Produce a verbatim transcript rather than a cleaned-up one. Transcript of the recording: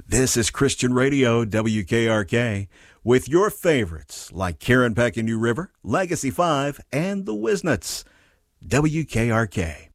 This is Christian Radio, W K R K, with your favorites like Karen Peck and New River, Legacy five, and the Wisnuts. W K R K.